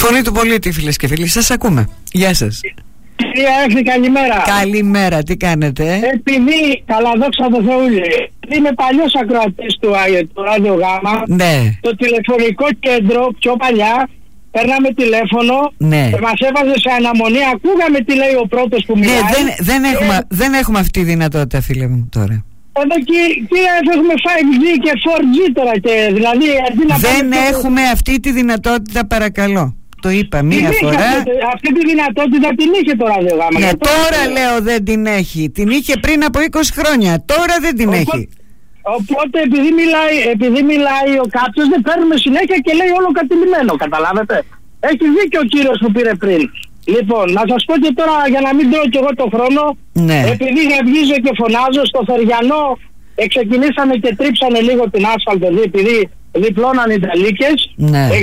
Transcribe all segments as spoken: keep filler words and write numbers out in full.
Φωνή του πολίτη, φίλες και φίλοι, σας ακούμε. Γεια σας. Κυρία Έφη, καλημέρα. Καλημέρα, τι κάνετε? Επειδή, καλά δόξα τω Θεούλη, είμαι παλιός ακροατής του, του Ράδιο Γάμα. Ναι. Το τηλεφωνικό κέντρο πιο παλιά, παίρναμε τηλέφωνο, ναι. και μας έβαζε σε αναμονή, ακούγαμε τι λέει ο πρώτος που μιλάει. Ναι, δεν, δεν, έχουμε, ε, δεν έχουμε αυτή τη δυνατότητα, φίλε μου, τώρα. Εδώ κυρία Έφη, έχουμε φάιβ τζι και φορ τζι τώρα και δηλαδή αντί να δεν πάμε έχουμε το... αυτή τη δυνατότητα, παρακαλώ. Το είπα μία την φορά. Αυτή, αυτή τη δυνατότητα την είχε το Ράδιο Γάμα. Ναι, τώρα, τώρα λέω δεν την έχει. Την είχε πριν από είκοσι χρόνια. Τώρα δεν την οπότε, έχει. Οπότε επειδή μιλάει, επειδή μιλάει ο κάποιος, δεν παίρνουμε συνέχεια και λέει όλο κατηλημμένο. Καταλάβετε. Έχει δίκιο ο κύριος που πήρε πριν. Λοιπόν, να σας πω και τώρα για να μην τρώω κι εγώ το χρόνο. Ναι. Επειδή γαυγίζω και φωνάζω, στο Θεριανό ξεκινήσαμε και τρίψανε λίγο την άσφαλτο, επειδή διπλώναν οι ταλίκες. Ναι. Ε,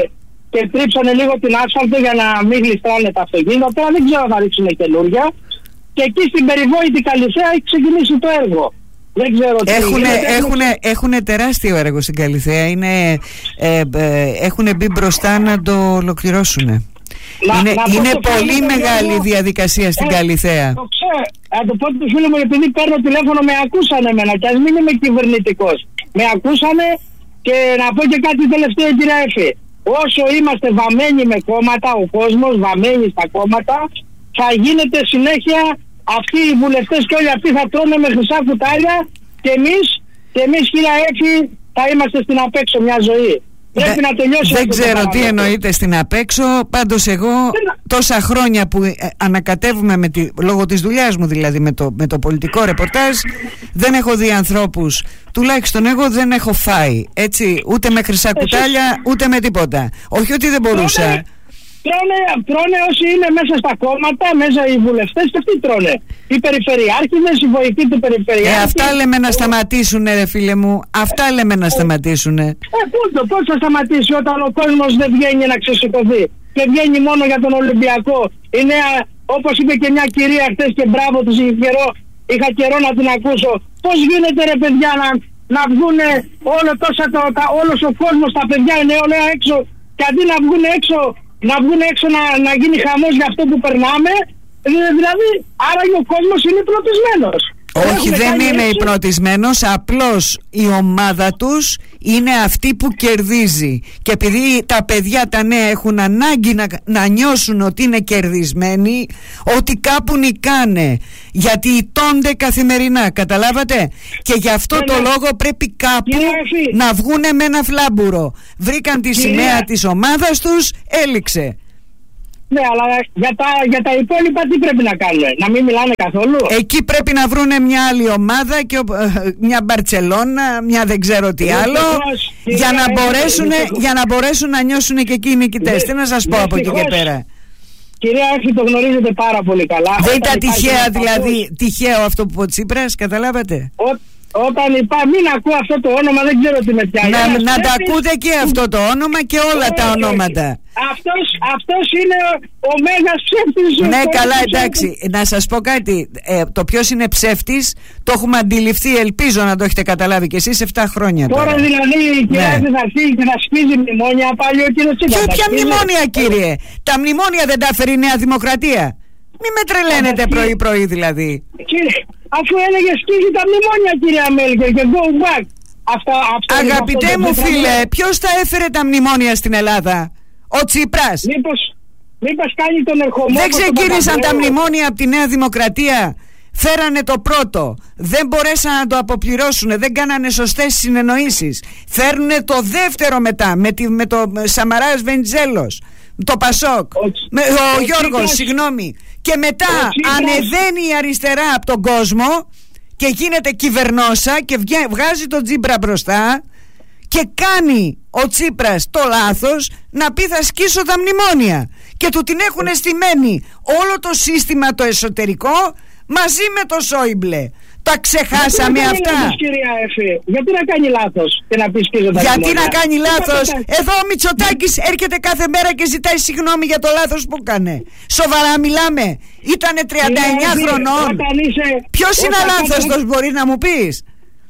και τρίψανε λίγο την άσφαλτο για να μην γλιστράνε τα αυτοκίνητα. Τώρα δεν ξέρω αν θα ρίξουν καινούργια. Και εκεί στην περιβόητη Καλυθέα έχει ξεκινήσει το έργο. Δεν ξέρω τι έχουνε, γίνεται. Έχουνε, έχουνε τεράστιο έργο στην Καλυθέα. Είναι, ε, ε, έχουνε μπει μπροστά να το ολοκληρώσουν. Να, είναι να είναι πολύ μεγάλη η διαδικασία στην ε, Καλυθέα. Το ξέρω. Να το πω του φίλου μου, επειδή παίρνω τηλέφωνο, με ακούσανε εμένα. Και ας μην είμαι κυβερνητικός. Με ακούσανε και να πω και κάτι τελευταίο, κυρία Έφη. Όσο είμαστε βαμμένοι με κόμματα, ο κόσμος βαμμένοι στα κόμματα, θα γίνεται συνέχεια αυτοί οι βουλευτές και όλοι αυτοί θα τρώνε με χρυσά κουτάλια και εμείς, και εμείς κυρία Έφη, θα είμαστε στην απέξω μια ζωή. Πρέπει Δε, να τελειώσει. Δεν ξέρω τι εννοείται στην απέξω. Πάντως εγώ τόσα χρόνια που ε, ανακατεύουμε με τη, λόγω της δουλειάς μου δηλαδή με το, με το πολιτικό ρεπορτάζ, δεν έχω δει ανθρώπους, τουλάχιστον εγώ δεν έχω φάει έτσι ούτε με χρυσά κουτάλια ούτε με τίποτα. Όχι ότι δεν μπορούσα. Τρώνε, τρώνε όσοι είναι μέσα στα κόμματα, μέσα οι βουλευτές και αυτοί τρώνε. Οι περιφερειάρχηδες, οι βοηθοί του περιφερειάρχη. Ε, αυτά λέμε να σταματήσουνε, ρε φίλε μου. Αυτά λέμε να σταματήσουνε. Ε, πού πώς θα σταματήσει όταν ο κόσμος δεν βγαίνει να ξεσηκωθεί και βγαίνει μόνο για τον Ολυμπιακό. Η νέα, όπως είπε και μια κυρία χτες και μπράβο τους, είχε καιρό, είχα καιρό να την ακούσω. Πώς γίνεται ρε παιδιά να, να βγούνε όλο τόσα, το, τα, όλος ο κόσμος, τα παιδιά, η νεολαία έξω και αντί να βγουν έξω, να βγουν έξω να, να γίνει χαμός για αυτό που περνάμε, δηλαδή άραγε ο κόσμος είναι προτισμένος. Όχι, δεν είναι υπνοτισμένος, απλώς η ομάδα τους είναι αυτή που κερδίζει. Και επειδή τα παιδιά τα νέα έχουν ανάγκη να, να νιώσουν ότι είναι κερδισμένοι, ότι κάπου νικάνε, γιατί ιτώνται καθημερινά, καταλάβατε? Και γι' αυτό ναι, το ναι. λόγο πρέπει κάπου να βγούνε με ένα φλάμπουρο. Βρήκαν τη σημαία της ομάδας τους, έληξε. Ναι, αλλά για τα, για τα υπόλοιπα τι πρέπει να κάνουν, να μην μιλάνε καθόλου? Εκεί πρέπει να βρούνε μια άλλη ομάδα και, μια Μπαρτσελώνα, μια δεν ξέρω τι άλλο, για να, μπορέσουν, για να μπορέσουν να νιώσουν και εκεί οι νικητές. Τι να σας πω από εκεί και πέρα. Κυρία Έφη, το γνωρίζετε πάρα πολύ καλά. Δεν ήταν τυχαία δηλαδή, τυχαίο αυτό που είπε ο Τσίπρας, καταλάβατε? Όταν υπάρχει, μην ακούω αυτό το όνομα, δεν ξέρω τι με πιάνει. Να, να τα ακούτε και αυτό το όνομα και όλα τα ονόματα. Αυτός, αυτός είναι ο, ο μέγας ψεύτης. Ναι, καλά, εντάξει. Να σας πω κάτι. Ε, το ποιος είναι ψεύτης το έχουμε αντιληφθεί, ελπίζω να το έχετε καταλάβει και εσείς επτά χρόνια τώρα. Τώρα δηλαδή η κυρία ναι. θα αρχίσει και θα σκίζει μνημόνια πάλι ο κύριος Τσίπρας. Ποια μνημόνια, κύριε? Τα μνημόνια δεν τα έφερε η Νέα Δημοκρατία. Μη με τρελαίνετε πρωί-πρωί δηλαδή. Κύριε, αφού έλεγε σκίζει τα μνημόνια, κυρία Μέλκερ, και go back. Αυτά, αυτά Αγαπητέ μου φίλε, ποιος τα έφερε τα μνημόνια στην Ελλάδα? Ο Τσίπρας. Μήπως, μήπως κάνει τον ερχομό. Δεν ξεκίνησαν τα μνημόνια από τη Νέα Δημοκρατία. Φέρανε το πρώτο, δεν μπορέσαν να το αποπληρώσουν, δεν κάνανε σωστές συνεννοήσεις. Φέρνουνε το δεύτερο μετά με, τη, με το Σαμαράς Βενιζέλος, το Πασόκ, ο, με, ο, ο Γιώργος, Τσίπρας, συγγνώμη. Και μετά ανεβαίνει η αριστερά από τον κόσμο και γίνεται κυβερνόσα και βγάζει τον Τσίπρα μπροστά και κάνει ο Τσίπρας το λάθος να πει θα σκίσω τα μνημόνια και του την έχουν στημένη όλο το σύστημα το εσωτερικό μαζί με το Σόιμπλε. Τα ξεχάσαμε γιατί αυτά. Λάθος, κυρία Εφη, γιατί να κάνει λάθος και να πει σκίζω τα Γιατί μνημόνια? να κάνει λάθος? Εδώ ο Μητσοτάκης έρχεται κάθε μέρα και ζητάει συγγνώμη για το λάθος που έκανε. Σοβαρά μιλάμε? Ήτανε τριάντα εννιά χρονών. Ποιος είναι λάθος, μπορεί να μου πεις?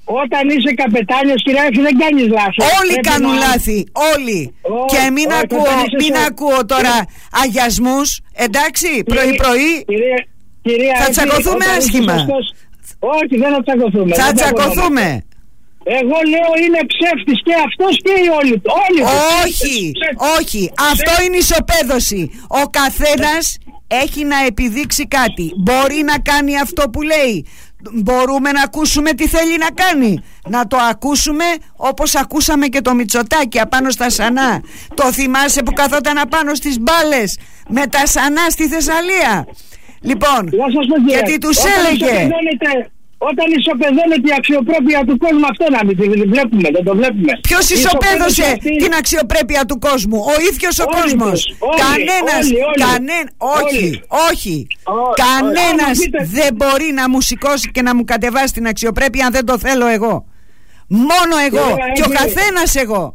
Όταν είσαι καπετάνιος, κυρία Εφη, δεν κάνεις λάθος. Όλοι Πρέπει κάνουν να... λάθη, όλοι. Ό, και μην, ό, ακούω, μην σε... ακούω τώρα αγιασμούς, εντάξει, πρωί-πρωί. Κυρία, κυρία θα τσακωθούμε άσχημα. Σωστός... Όχι, δεν θα τσακωθούμε. Θα τσακωθούμε. Εγώ λέω είναι ψεύτης και αυτός και οι όλοι. όλοι όχι, όχι. Αυτό είναι ισοπαίδωση. Ο καθένας έχει να επιδείξει κάτι. Μπορεί να κάνει αυτό που λέει. Μπορούμε να ακούσουμε τι θέλει να κάνει. Να το ακούσουμε όπως ακούσαμε και το Μητσοτάκη απάνω στα Σανά. Το θυμάσαι που καθόταν απάνω στις μπάλες με τα Σανά στη Θεσσαλία? Λοιπόν, γιατί τους έλεγε... Όταν ισοπεδώνεται η αξιοπρέπεια του κόσμου, αυτό να μην τη βλέπουμε, δεν το βλέπουμε. Ποιος ισοπαίδωσε αυτή... την αξιοπρέπεια του κόσμου? Ο ίδιος ο όλοι κόσμος. Όλοι, Κανένας, όλοι, όλοι, κανέν, όχι, όλοι. όχι. Ό, Κανένας ό, ό, δεν μπορεί να μου σηκώσει και να μου κατεβάσει την αξιοπρέπεια αν δεν το θέλω εγώ. Μόνο εγώ Ωραία, και ο έτσι. καθένας εγώ.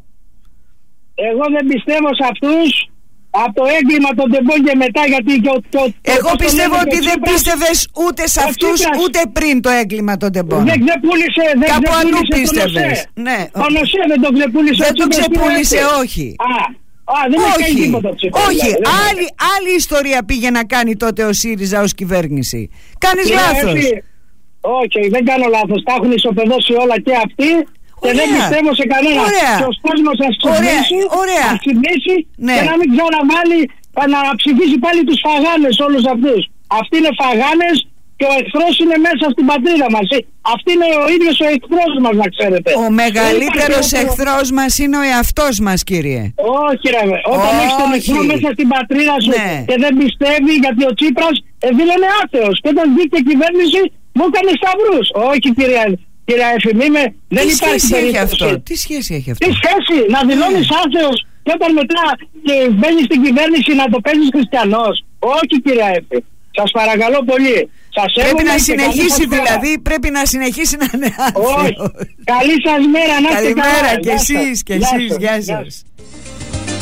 Εγώ δεν πιστεύω σε αυτούς. Από το έγκλημα των τεμπών και μετά, γιατί το, το, το, εγώ το πιστεύω το ότι το δεν Τσίπρας, πίστευες ούτε σε αυτούς Τσίπρας, ούτε πριν το έγκλημα των τεμπών. Δεν ξεπούλησε. Δεν Κάπου αλλού πίστευες. Ναι. Ο Νοσέ δεν το ξεπούλησε. Δεν το ξεπούλησε, όχι. Α, α, δεν έχει κάνει όχι, τίποτα Τσίπρας, όχι. δηλαδή, άλλη, άλλη ιστορία πήγε να κάνει τότε ο ΣΥΡΙΖΑ ως κυβέρνηση. Κάνεις Κυρία λάθος. Εφη, όχι, δεν κάνω λάθος. Τα έχουν ισοπεδώσει όλα και αυτοί. Και δεν πιστεύω σε κανένα. Ωραία. Και ο κόσμος θα ξυπνήσει, Ωραία. θα ξυπνήσει Ναι. και να μην ξαναβάλει, να ψηφίσει πάλι τους φαγάνες όλους αυτούς. Αυτοί είναι φαγάνες και ο εχθρός είναι μέσα στην πατρίδα μας. Αυτή είναι ο ίδιος ο εχθρός μας, να ξέρετε. Ο μεγαλύτερος υπάρχει... εχθρός μας είναι ο εαυτός μας, κύριε. Όχι ρε, όταν έχεις τον εχθρό μέσα στην πατρίδα σου, ναι, και δεν πιστεύει, γιατί ο Τσίπρας ε, δήλωνε άθεος. Και όταν βγήκε κυβέρνηση μου έκανε σταυρούς. Όχι κυρία. Κύριε Εφη, με, δεν τι υπάρχει σχέση έχει περίπτωση. αυτό? Τι σχέση έχει αυτό? Τι σχέση, να δηλώνεις yeah. άθεος και όταν μετά και μπαίνεις στην κυβέρνηση να το παίζεις χριστιανός? Όχι κύριε Εφη, σας παρακαλώ πολύ. Σας πρέπει να συνεχίσει δηλαδή, πρέπει να συνεχίσει να είναι άθεος. Καλή σας μέρα, να είστε καλά. Καλημέρα και εσείς, και εσείς, γεια σας.